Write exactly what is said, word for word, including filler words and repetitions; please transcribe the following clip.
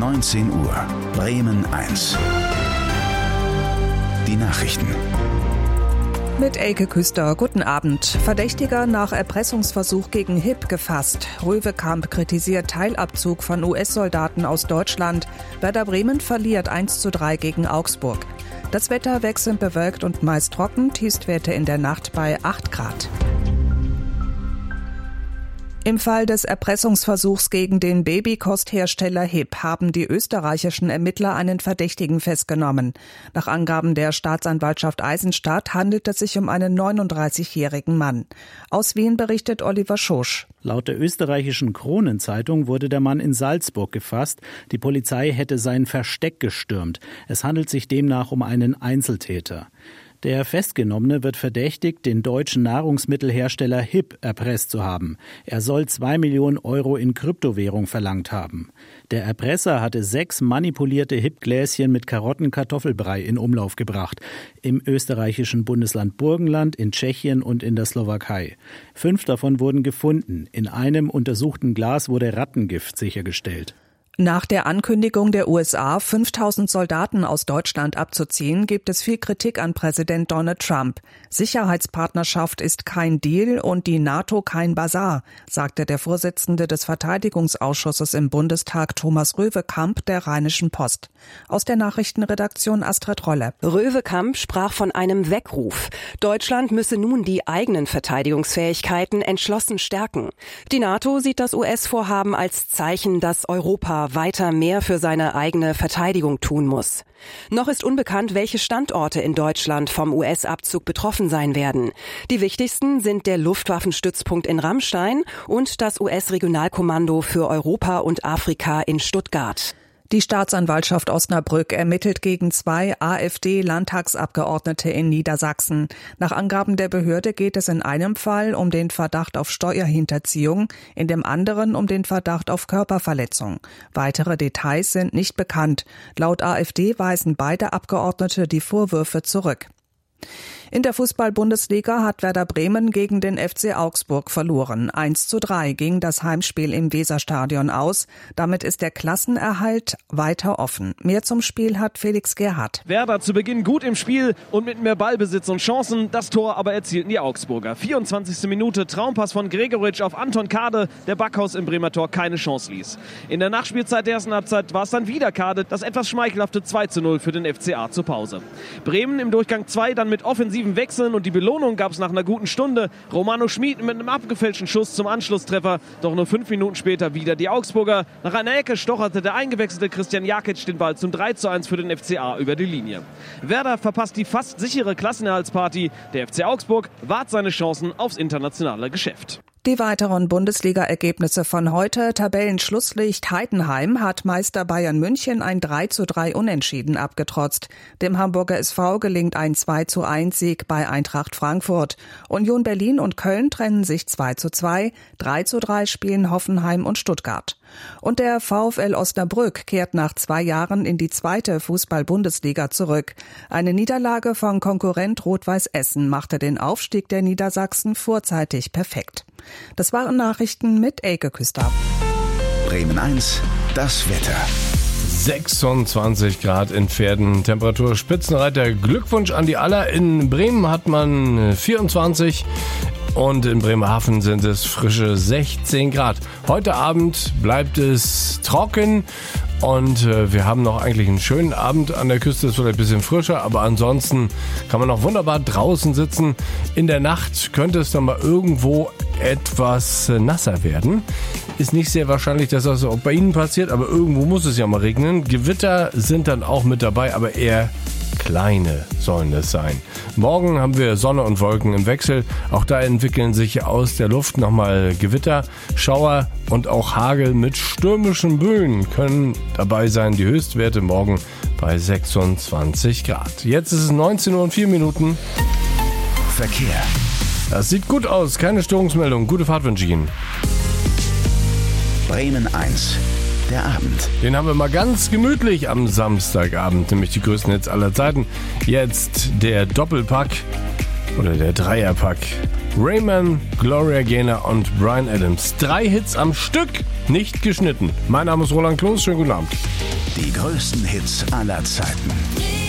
neunzehn Uhr. Bremen eins. Die Nachrichten. Mit Elke Küster, guten Abend. Verdächtiger nach Erpressungsversuch gegen H I P gefasst. Röwekamp kritisiert Teilabzug von U S-Soldaten aus Deutschland. Werder Bremen verliert eins zu drei gegen Augsburg. Das Wetter wechselnd bewölkt und meist trocken, Tiefstwerte in der Nacht bei acht Grad. Im Fall des Erpressungsversuchs gegen den Babykosthersteller H I P haben die österreichischen Ermittler einen Verdächtigen festgenommen. Nach Angaben der Staatsanwaltschaft Eisenstadt handelt es sich um einen neununddreißigjährigen Mann. Aus Wien berichtet Oliver Schosch. Laut der österreichischen Kronenzeitung wurde der Mann in Salzburg gefasst. Die Polizei hätte sein Versteck gestürmt. Es handelt sich demnach um einen Einzeltäter. Der Festgenommene wird verdächtigt, den deutschen Nahrungsmittelhersteller H I P erpresst zu haben. Er soll zwei Millionen Euro in Kryptowährung verlangt haben. Der Erpresser hatte sechs manipulierte H I P-Gläschen mit Karottenkartoffelbrei in Umlauf gebracht. Im österreichischen Bundesland Burgenland, in Tschechien und in der Slowakei. Fünf davon wurden gefunden. In einem untersuchten Glas wurde Rattengift sichergestellt. Nach der Ankündigung der U S A, fünftausend Soldaten aus Deutschland abzuziehen, gibt es viel Kritik an Präsident Donald Trump. Sicherheitspartnerschaft ist kein Deal und die NATO kein Basar, sagte der Vorsitzende des Verteidigungsausschusses im Bundestag Thomas Röwekamp der Rheinischen Post. Aus der Nachrichtenredaktion Astrid Rolle. Röwekamp sprach von einem Weckruf. Deutschland müsse nun die eigenen Verteidigungsfähigkeiten entschlossen stärken. Die NATO sieht das U S-Vorhaben als Zeichen, dass Europa weiter mehr für seine eigene Verteidigung tun muss. Noch ist unbekannt, welche Standorte in Deutschland vom U S-Abzug betroffen sein werden. Die wichtigsten sind der Luftwaffenstützpunkt in Ramstein und das U S-Regionalkommando für Europa und Afrika in Stuttgart. Die Staatsanwaltschaft Osnabrück ermittelt gegen zwei AfD-Landtagsabgeordnete in Niedersachsen. Nach Angaben der Behörde geht es in einem Fall um den Verdacht auf Steuerhinterziehung, in dem anderen um den Verdacht auf Körperverletzung. Weitere Details sind nicht bekannt. Laut AfD weisen beide Abgeordnete die Vorwürfe zurück. In der Fußball-Bundesliga hat Werder Bremen gegen den F C Augsburg verloren. eins zu drei ging das Heimspiel im Weserstadion aus. Damit ist der Klassenerhalt weiter offen. Mehr zum Spiel hat Felix Gerhardt. Werder zu Beginn gut im Spiel und mit mehr Ballbesitz und Chancen. Das Tor aber erzielten die Augsburger. vierundzwanzigste Minute Traumpass von Gregoritsch auf Anton Kade, der Backhaus im Bremer Tor keine Chance ließ. In der Nachspielzeit der ersten Halbzeit war es dann wieder Kade, das etwas schmeichelhafte zwei zu null für den F C A zur Pause. Bremen im Durchgang zwei dann mit offensiven Wechseln und die Belohnung gab es nach einer guten Stunde. Romano Schmid mit einem abgefälschten Schuss zum Anschlusstreffer. Doch nur fünf Minuten später wieder die Augsburger. Nach einer Ecke stocherte der eingewechselte Christian Jakic den Ball zum drei zu eins für den F C A über die Linie. Werder verpasst die fast sichere Klassenerhaltspartie. Der F C Augsburg wahrt seine Chancen aufs internationale Geschäft. Die weiteren Bundesliga-Ergebnisse von heute. Tabellenschlusslicht Heidenheim hat Meister Bayern München ein drei zu drei Unentschieden abgetrotzt. Dem Hamburger S V gelingt ein zwei zu eins Sieg bei Eintracht Frankfurt. Union Berlin und Köln trennen sich zwei zu zwei. drei zu drei spielen Hoffenheim und Stuttgart. Und der VfL Osnabrück kehrt nach zwei Jahren in die zweite Fußball-Bundesliga zurück. Eine Niederlage von Konkurrent Rot-Weiß Essen machte den Aufstieg der Niedersachsen vorzeitig perfekt. Das waren Nachrichten mit Elke Küster. Bremen eins, das Wetter. sechsundzwanzig Grad in Pferden, Temperatur Spitzenreiter. Glückwunsch an die aller. In Bremen hat man vierundzwanzig und in Bremerhaven sind es frische sechzehn Grad. Heute Abend bleibt es trocken und äh, wir haben noch eigentlich einen schönen Abend an der Küste. Es wird ein bisschen frischer, aber ansonsten kann man noch wunderbar draußen sitzen. In der Nacht könnte es dann mal irgendwo etwas nasser werden. Ist nicht sehr wahrscheinlich, dass das auch bei Ihnen passiert, aber irgendwo muss es ja mal regnen. Gewitter sind dann auch mit dabei, aber eher kleine sollen es sein. Morgen haben wir Sonne und Wolken im Wechsel. Auch da entwickeln sich aus der Luft nochmal Gewitter, Schauer und auch Hagel mit stürmischen Böen können dabei sein. Die Höchstwerte morgen bei sechsundzwanzig Grad. Jetzt ist es neunzehn Uhr und vier Minuten. Verkehr. Das sieht gut aus. Keine Störungsmeldung. Gute Fahrt wünsche ich Ihnen. Bremen eins. Der Abend. Den haben wir mal ganz gemütlich am Samstagabend, nämlich die größten Hits aller Zeiten. Jetzt der Doppelpack oder der Dreierpack. Rayman, Gloria Gaynor und Bryan Adams. Drei Hits am Stück, nicht geschnitten. Mein Name ist Roland Kloß, schönen guten Abend. Die größten Hits aller Zeiten.